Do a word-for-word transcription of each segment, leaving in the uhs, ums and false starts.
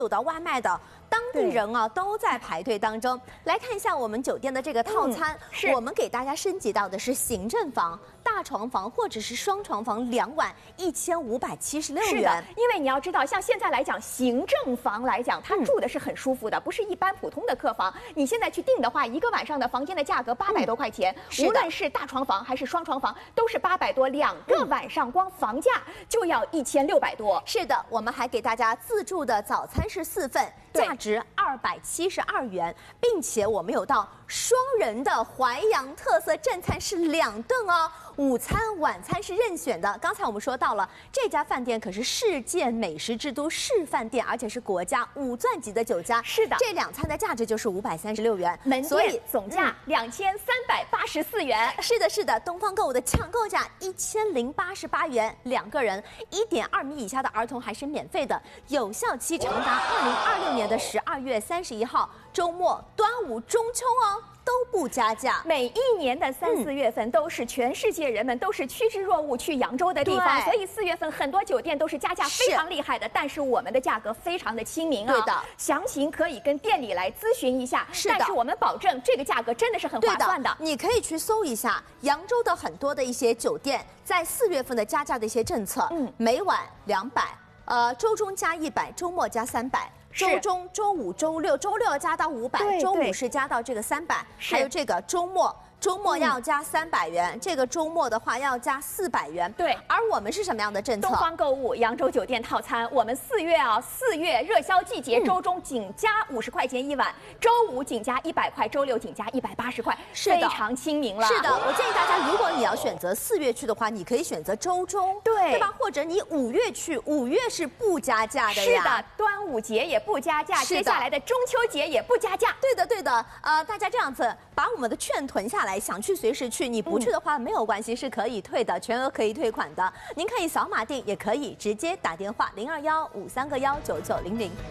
有的外卖的当地人啊都在排队当中。来看一下我们酒店的这个套餐， 嗯、是我们给大家升级到的是行政房、大床房或者是双床房，两晚一千五百七十六元。 是的，因为你要知道，像现在来讲，行政房来讲，它住的是很舒服的，嗯、不是一般普通的客房。你现在去订的话，一个晚上的房间的价格八百多块钱，嗯、无论是大床房还是双床房，都是八百多，两个晚上光房价就要一千六百多。 是的，我们还给大家自助的早餐是四份，价值二百七十二元，并且我们有到双人的淮扬特色正餐是两顿哦，午餐、晚餐是任选的。刚才我们说到了，这家饭店可是世界美食之都示饭店，而且是国家五钻级的酒家。 是的， 这两餐的价值就是五百三十六元， 门店总价两千三百八十四元。 是的，是的，东方购物的抢购价一千零八十八元，两个人，一点二米以下的儿童还是免费的，有效期长达二零二六年的十二月三十一号，周末、端午、中秋哦。都不加价， 每一年的三四月份都是全世界人们都是趋之若鹜去扬州的地方，所以四月份很多酒店都是加价非常厉害的，但是我们的价格非常的亲民啊。 对的， 详情可以跟店里来咨询一下。 是的， 但是我们保证这个价格真的是很划算的。 的你可以去搜一下扬州的很多的一些酒店在四月份的加价的一些政策，嗯，每晚两百，呃，周中加一百，周末加三百。周中、周五、周六，周六要加到五百，周五是加到这个三百，还有这个周末。周末要加三百元，嗯、这个周末的话要加四百元。 对， 而我们是什么样的政策？ 东方购物扬州酒店套餐，我们四月啊，四月热销季节，嗯、周中仅加五十块钱一晚，周五仅加一百块，周六仅加一百八十块，非常亲民了。 是的，我建议大家，如果你要选择四月去的话，你可以选择周中， 对， 对吧？或者你五月去，五月是不加价的呀。 是的，端午节也不加价，接下来的中秋节也不加价。 对的，对的。呃，大家这样子把我们的券囤下来。想去随时去，你不去的话没有关系，是可以退的，全额可以退款的。您可以扫码订，也可以直接打电话零二幺五三个幺九九零零。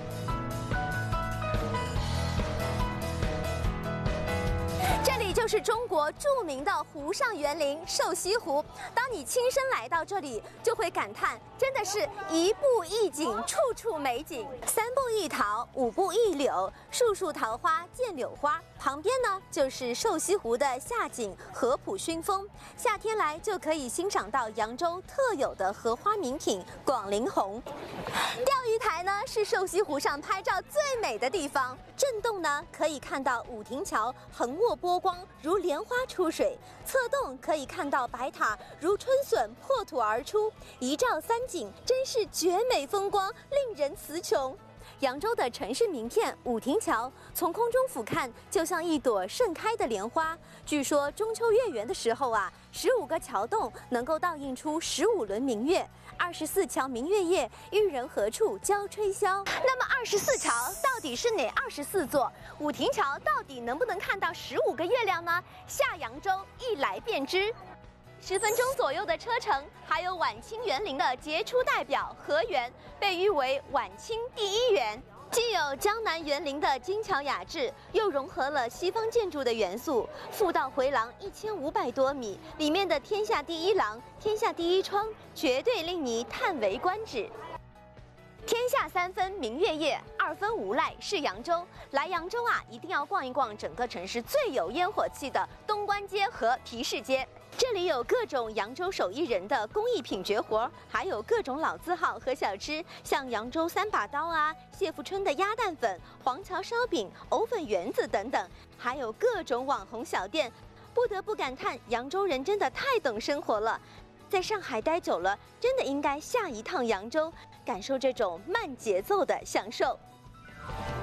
这里就是中国著名的湖上园林瘦西湖。当你亲身来到这里，就会感叹，真的是一步一景，处处美景。三步一桃，五步一柳，树树桃花见柳花。旁边呢就是瘦西湖的夏景，合浦熏风。夏天来就可以欣赏到扬州特有的荷花名品广陵红。钓鱼台呢是瘦西湖上拍照最美的地方。正洞呢可以看到五亭桥横卧波光，如莲花出水；侧洞可以看到白塔如春笋破土而出，一照三景，真是绝美风光，令人词穷。扬州的城市名片五亭桥，从空中俯瞰就像一朵盛开的莲花。据说中秋月圆的时候啊，十五个桥洞能够倒映出十五轮明月。二十四桥明月夜，玉人何处教吹箫？那么二十四桥到底是哪二十四座？五亭桥到底能不能看到十五个月亮呢？下扬州一来便知。十分钟左右的车程，还有晚清园林的杰出代表河园，被誉为晚清第一园。既有江南园林的精巧雅致，又融合了西方建筑的元素。复道回廊一千五百多米，里面的天下第一廊、天下第一窗，绝对令你叹为观止。天下三分明月夜，二分无赖是扬州。来扬州啊，一定要逛一逛整个城市最有烟火气的东关街和皮市街。这里有各种扬州手艺人的工艺品绝活，还有各种老字号和小吃，像扬州三把刀啊、谢富春的鸭蛋粉、黄桥烧饼、藕粉圆子等等，还有各种网红小店。不得不感叹，扬州人真的太懂生活了。在上海待久了，真的应该下一趟扬州，感受这种慢节奏的享受。